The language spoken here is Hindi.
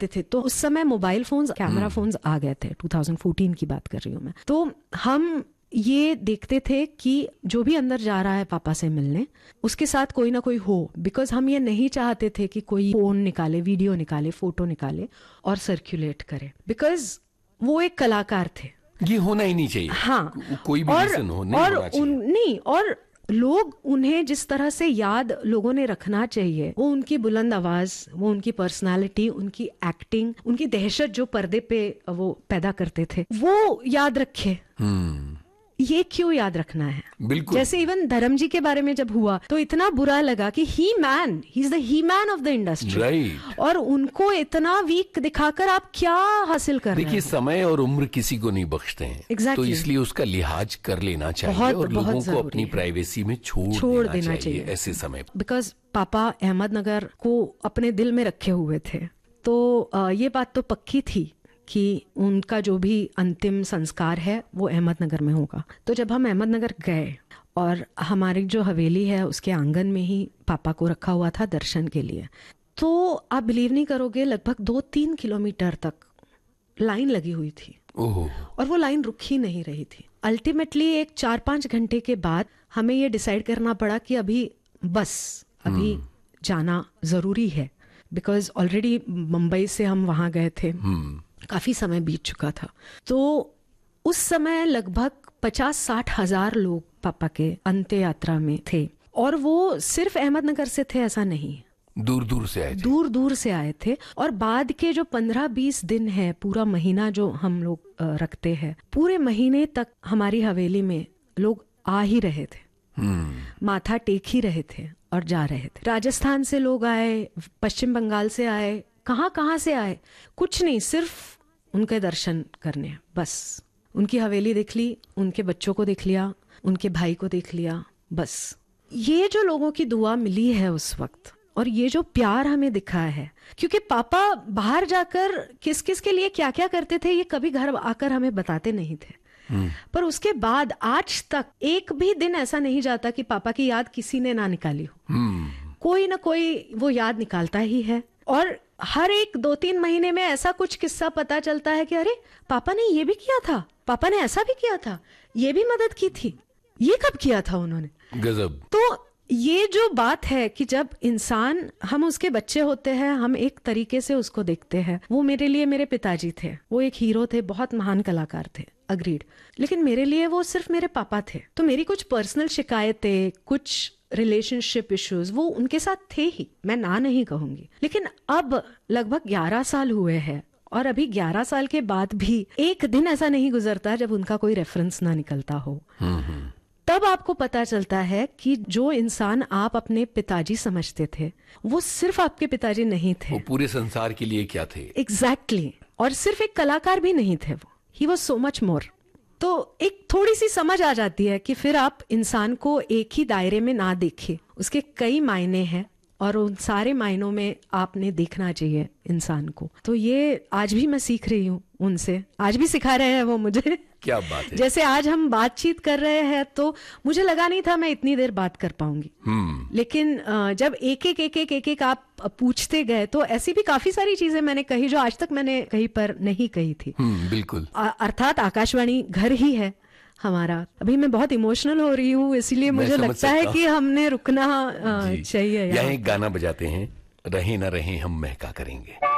आते थे, तो उस समय मोबाइल फोन्स, कैमरा फोन्स आ गए थे, 2014 की बात कर रही हूँ मैं। तो हम ये देखते थे कि जो भी अंदर जा रहा है पापा से मिलने, उसके साथ कोई ना कोई हो, बिकॉज हम ये नहीं चाहते थे कि कोई फोन निकाले, वीडियो निकाले, फोटो निकाले और सर्कुलेट करे, बिकॉज वो एक कलाकार थे। ये होना ही नहीं चाहिए। हाँ, कोई भी रीजन हो, नहीं होना चाहिए। और लोग उन्हें जिस तरह से याद लोगों ने रखना चाहिए, वो उनकी बुलंद आवाज, वो उनकी पर्सनालिटी, उनकी एक्टिंग, उनकी दहशत जो पर्दे पे वो पैदा करते थे, वो याद रखे। ये क्यों याद रखना है? बिल्कुल। जैसे इवन धर्म जी के बारे में जब हुआ तो इतना बुरा लगा कि he is the he man of the industry, right. और उनको इतना वीक दिखाकर आप क्या हासिल कर रहे हैं? देखिए, समय और उम्र किसी को नहीं बख्शते हैं। Exactly. तो इसलिए उसका लिहाज कर लेना चाहिए और लोगों को अपनी प्राइवेसी में छोड़ देना चाहिए ऐसे समय। बिकॉज पापा अहमदनगर को अपने दिल में रखे हुए थे, तो ये बात तो पक्की थी कि उनका जो भी अंतिम संस्कार है वो अहमदनगर में होगा। तो जब हम अहमदनगर गए और हमारी जो हवेली है उसके आंगन में ही पापा को रखा हुआ था दर्शन के लिए, तो आप बिलीव नहीं करोगे, लगभग 2-3 किलोमीटर तक लाइन लगी हुई थी। और वो लाइन रुक ही नहीं रही थी। अल्टीमेटली एक 4-5 घंटे के बाद हमें ये डिसाइड करना पड़ा कि अभी जाना जरूरी है, बिकॉज ऑलरेडी मुंबई से हम वहां गए थे, काफी समय बीत चुका था। तो उस समय लगभग 50-60 हजार लोग पापा के अंत्य यात्रा में थे, और वो सिर्फ अहमदनगर से थे ऐसा नहीं, दूर दूर से आए थे। और बाद के जो 15-20 दिन है, पूरा महीना जो हम लोग रखते हैं, पूरे महीने तक हमारी हवेली में लोग आ ही रहे थे, माथा टेक ही रहे थे और जा रहे थे। राजस्थान से लोग आए, पश्चिम बंगाल से आए, कहाँ से आए, कुछ नहीं, सिर्फ उनके दर्शन करने, बस उनकी हवेली देख ली, उनके बच्चों को देख लिया, उनके भाई को देख लिया, बस। ये जो लोगों की दुआ मिली है उस वक्त, और ये जो प्यार हमें दिखा है, क्योंकि पापा बाहर जाकर किस किस के लिए क्या क्या करते थे ये कभी घर आकर हमें बताते नहीं थे, पर उसके बाद आज तक एक भी दिन ऐसा नहीं जाता कि पापा की याद किसी ने ना निकाली हो। कोई ना कोई वो याद निकालता ही है, और हर एक 2-3 महीने में ऐसा कुछ किस्सा पता चलता है कि अरे पापा ने ये भी किया था, पापा ने ऐसा भी किया था, ये भी मदद की थी, ये कब किया था उन्होंने, गजब। तो ये जो बात है कि जब इंसान, हम उसके बच्चे होते हैं, हम एक तरीके से उसको देखते हैं। वो मेरे लिए मेरे पिताजी थे, वो एक हीरो थे, बहुत महान कलाकार थे, अग्रीड, लेकिन मेरे लिए वो सिर्फ मेरे पापा थे। तो मेरी कुछ पर्सनल शिकायतें, कुछ रिलेशनशिप इश्यूज वो उनके साथ थे ही, मैं ना नहीं कहूंगी। लेकिन अब लगभग 11 साल हुए हैं, और अभी 11 साल के बाद भी एक दिन ऐसा नहीं गुजरता जब उनका कोई रेफरेंस ना निकलता हो। तब आपको पता चलता है कि जो इंसान आप अपने पिताजी समझते थे, वो सिर्फ आपके पिताजी नहीं थे, वो पूरे संसार के लिए क्या थे। एग्जैक्टली। और सिर्फ एक कलाकार भी नहीं थे वो, he was so much more. तो एक थोड़ी सी समझ आ जाती है कि फिर आप इंसान को एक ही दायरे में ना देखें, उसके कई मायने हैं, और उन सारे मायनों में आपने देखना चाहिए इंसान को। तो ये आज भी मैं सीख रही हूँ उनसे, आज भी सिखा रहे हैं वो मुझे। क्या बात है। जैसे आज हम बातचीत कर रहे हैं, तो मुझे लगा नहीं था मैं इतनी देर बात कर पाऊंगी, लेकिन जब एक आप पूछते गए, तो ऐसी भी काफी सारी चीजें मैंने कही जो आज तक मैंने कहीं पर नहीं कही थी। बिल्कुल। अर्थात आकाशवाणी घर ही है हमारा। अभी मैं बहुत इमोशनल हो रही हूँ, इसलिए मुझे लगता है कि हमने रुकना चाहिए। यहाँ एक गाना बजाते हैं, रहे ना रहे हम महका करेंगे।